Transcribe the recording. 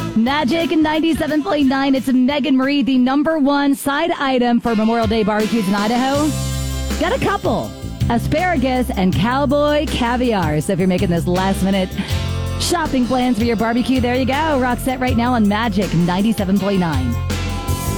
Magic 97.9. It's Megan Marie, the #1 side item for Memorial Day barbecues in Idaho. Got a couple. Asparagus and cowboy caviar. So if you're making this last minute shopping plans for your barbecue, there you go. Rock set right now on Magic 97.9.